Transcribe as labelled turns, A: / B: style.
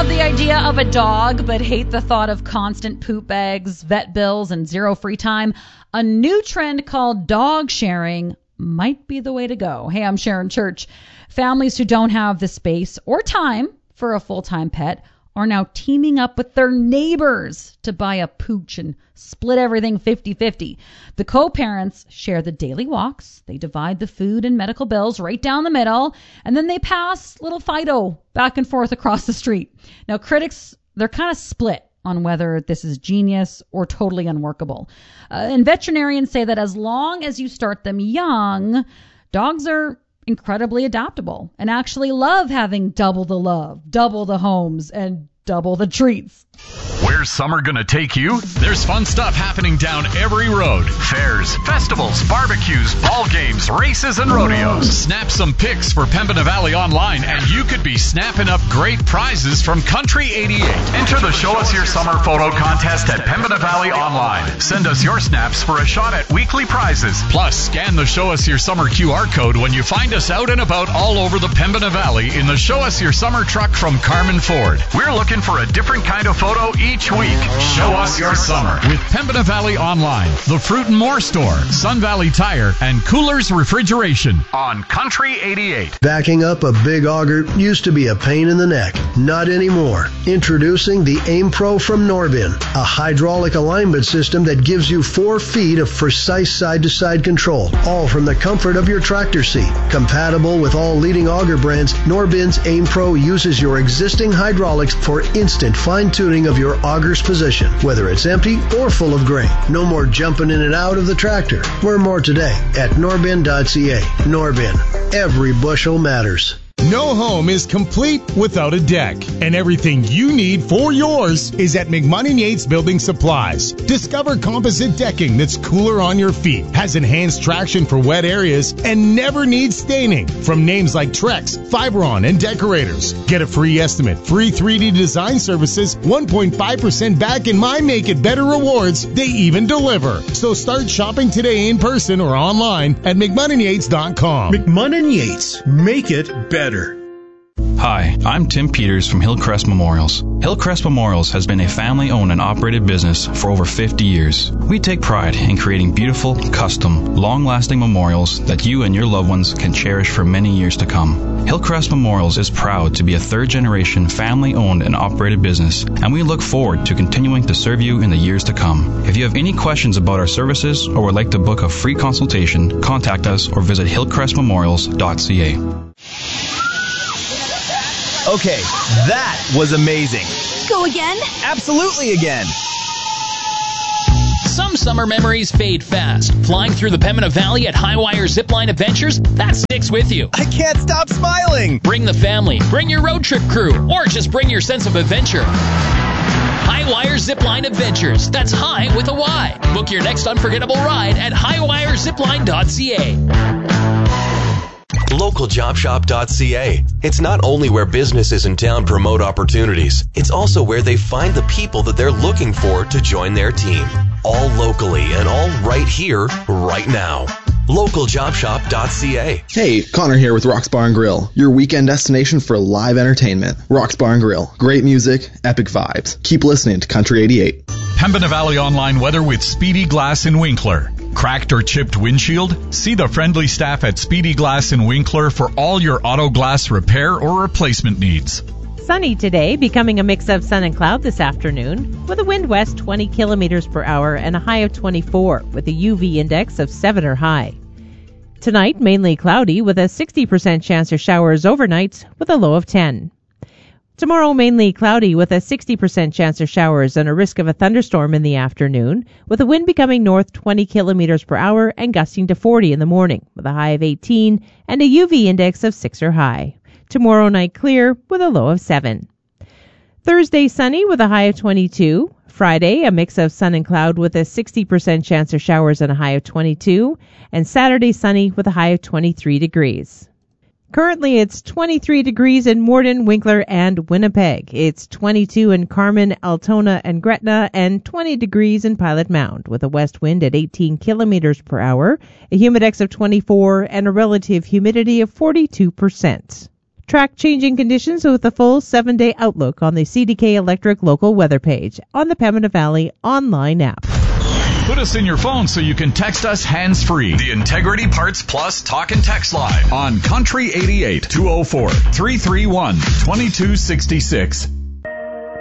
A: love the idea of a dog, but hate the thought of constant poop bags, vet bills, and zero free time? A new trend called dog sharing might be the way to go. Hey, I'm Sharon Church. Families who don't have the space or time for a full-time pet are now teaming up with their neighbors to buy a pooch and split everything 50-50. The co-parents share the daily walks, they divide the food and medical bills right down the middle, and then they pass little Fido back and forth across the street. Now, critics, they're kind of split on whether this is genius or totally unworkable. And veterinarians say that as long as you start them young, dogs are incredibly adaptable and actually love having double the love, double the homes, and double the treats.
B: Where's summer gonna take you? There's fun stuff happening down every road. Fairs, festivals, barbecues, ball games, races, and rodeos. Snap some pics for Pembina Valley Online, and you could be snapping up great prizes from Country 88. Enter the Show Us Your Summer photo contest at Pembina Valley Online. Send us your snaps for a shot at weekly prizes. Plus, scan the Show Us Your Summer QR code when you find us out and about all over the Pembina Valley in the Show Us Your Summer truck from Carmen Ford. We're looking for a different kind of photo each week. Show us your summer with Pembina Valley Online, the Fruit and More Store, Sun Valley Tire, and Coolers Refrigeration on Country 88.
C: Backing up a big auger used to be a pain in the neck. Not anymore. Introducing the Aim Pro from Norbin, a hydraulic alignment system that gives you 4 feet of precise side-to-side control, all from the comfort of your tractor seat. Compatible with all leading auger brands, Norbin's Aim Pro uses your existing hydraulics for instant fine-tuning of your auger's position, whether it's empty or full of grain. No more jumping in and out of the tractor. Learn more today at norbin.ca. Norbin. Every bushel matters.
D: No home is complete without a deck, and everything you need for yours is at McMoney and Yates Building Supplies. Discover composite decking that's cooler on your feet, has enhanced traction for wet areas, and never needs staining from names like Trex, Fiberon, and Decorators. Get a free estimate, free 3D design services, 1.5% back in My Make It Better rewards. They even deliver. So start shopping today in person or online at McMoneyandYates.com.
E: McMoney and Yates. Make it better.
F: Hi, I'm Tim Peters from Hillcrest Memorials. Hillcrest Memorials has been a family-owned and operated business for over 50 years. We take pride in creating beautiful, custom, long-lasting memorials that you and your loved ones can cherish for many years to come. Hillcrest Memorials is proud to be a third-generation family-owned and operated business, and we look forward to continuing to serve you in the years to come. If you have any questions about our services or would like to book a free consultation, contact us or visit hillcrestmemorials.ca.
G: Okay, that was amazing.
H: Go again?
G: Absolutely again.
I: Some summer memories fade fast. Flying through the Pembina Valley at Highwire Zipline Adventures, that sticks with you.
G: I can't stop smiling.
I: Bring the family, bring your road trip crew, or just bring your sense of adventure. Highwire Zipline Adventures. That's high with a Y. Book your next unforgettable ride at highwirezipline.ca.
J: LocalJobShop.ca. It's not only where businesses in town promote opportunities, it's also where they find the people that they're looking for to join their team. All locally and all right here, right now. LocalJobShop.ca.
K: Hey, Connor here with Rock's Bar and Grill, your weekend destination for live entertainment. Rock's Bar and Grill. Great music, epic vibes. Keep listening to Country 88.
B: Pembina Valley Online weather with Speedy Glass in Winkler. Cracked or chipped windshield? See the friendly staff at Speedy Glass in Winkler for all your auto glass repair or replacement needs.
L: Sunny today, becoming a mix of sun and cloud this afternoon, with a wind west 20 kilometers per hour and a high of 24, with a UV index of 7 or high. Tonight, mainly cloudy, with a 60% chance of showers overnight, with a low of 10. Tomorrow, mainly cloudy with a 60% chance of showers and a risk of a thunderstorm in the afternoon, with the wind becoming north 20 kilometers per hour and gusting to 40 in the morning, with a high of 18 and a UV index of 6 or high. Tomorrow night clear with a low of 7. Thursday sunny with a high of 22. Friday, a mix of sun and cloud with a 60% chance of showers and a high of 22. And Saturday sunny with a high of 23 degrees. Currently, it's 23 degrees in Morden, Winkler, and Winnipeg. It's 22 in Carmen, Altona, and Gretna, and 20 degrees in Pilot Mound, with a west wind at 18 kilometers per hour, a humidex of 24, and a relative humidity of 42%. Track changing conditions with a full 7-day outlook on the CDK Electric local weather page on the Pembina Valley online app.
B: Put us in your phone so you can text us hands-free. The Integrity Parts Plus Talk and Text Line on Country 88 204 331 2266.